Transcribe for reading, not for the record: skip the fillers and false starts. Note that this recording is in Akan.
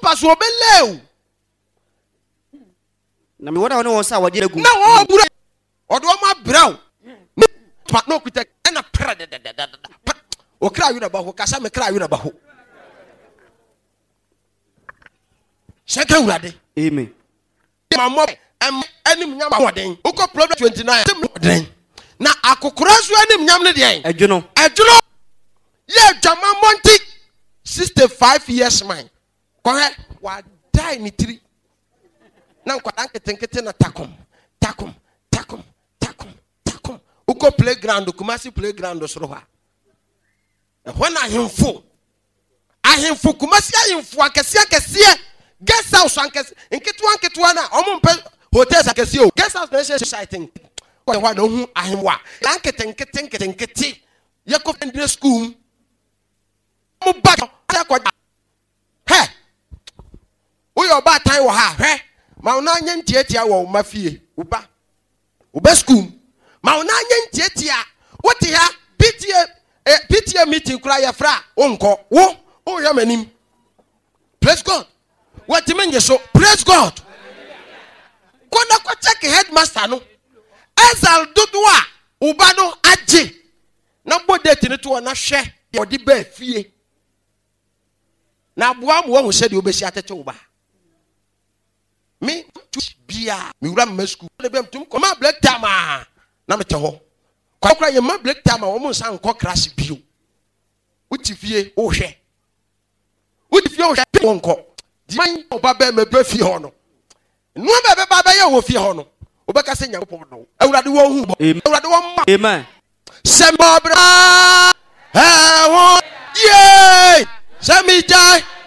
so obelew na me wona won sa wagye egu na wo bura odo ma braw pa no kuta na pra o kra yu na ba ho kasa me kra yu na ba ho sheka urade amen mamo anim nyam hoden uko problem 29 hoden na akokora so anim nyam ne de adwono ye jama monti 65 years man ko he wa die ni tiri na nkwada nketenkete na takom uko playground Kumasi playground soro ha when ahemfo Kumasi ahemfo akese guest house ankese nketu na omumpe hotels akese o guest house na society ko wa no hu ahemwa nkete ye ko friend school mo ba ko he uyo ba tan wo ha he ma una nya ntiatia wo mafie uba school ma una nya ntiatia wote ha PTA meeting kura ya fra onko wo ya manim praise God what menye so praise God kona ko check headmaster no ezal dodua uba no age na bodete ne to na hwe odi ba fie na boa mo wo hye de obesi atete uba me bia me wura ma school le bem tum ko ma black time na me te ho kwa kura ye ma black time wo mo san ko crash bio uti fie o hwe wonko di man oba be me ba fie ho no no be ba ye wo fie ho no obeka se nyankopon no awurade wo hu awurade wo ma amen semobra wo ye semijai